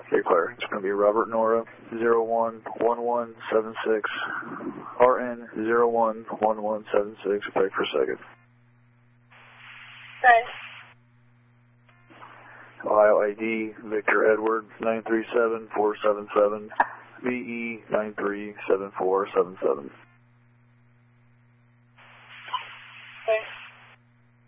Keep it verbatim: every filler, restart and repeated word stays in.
Okay, clear. It's going to be Robert Nora, zero one one one seven six, R N zero one one one seven six, break for a second. Nine. Ohio I D, Victor Edward, nine three seven four seven seven, V E nine three seven four seven seven.